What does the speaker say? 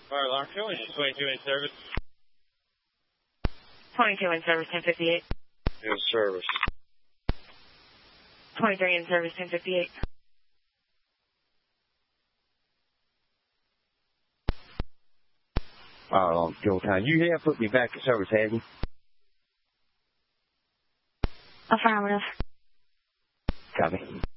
Fire alarm, 22 in service. 22 in service, 1058. In service. 23 in service, 1058. Joe Time. You have put me back in service, have you? Affirmative. Copy.